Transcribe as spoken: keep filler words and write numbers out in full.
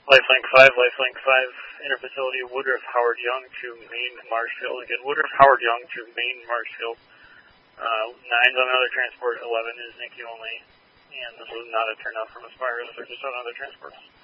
Lifelink five, Lifelink five, interfacility Woodruff Howard Young to Main Marshfield. Again, Woodruff Howard Young to Main Marshfield. Uh, nine's on another transport, eleven is N I C U only. And this was not a turnout from Aspire, these are just on other transports.